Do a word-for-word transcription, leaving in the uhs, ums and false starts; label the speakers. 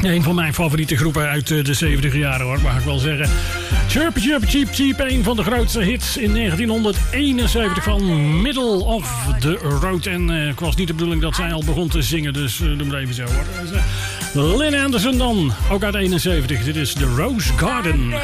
Speaker 1: Een van mijn favoriete groepen uit de zeventig jaren, hoor, mag ik wel zeggen. Chirpy Chirpy Cheep Cheep, een van de grootste hits in negentien eenenzeventig van Middle of the Road. En uh, het was niet de bedoeling dat zij al begon te zingen, dus uh, doe maar even zo, hoor. Dus, uh, Lynn Anderson dan, ook uit eenenzeventig. Dit is The Rose Garden.